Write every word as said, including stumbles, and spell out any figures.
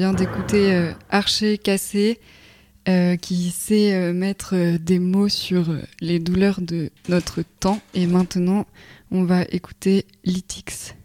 vient d'écouter euh, Archer Cassé, euh, qui sait euh, mettre euh, des mots sur euh, les douleurs de notre temps. Et maintenant, on va écouter Lytix.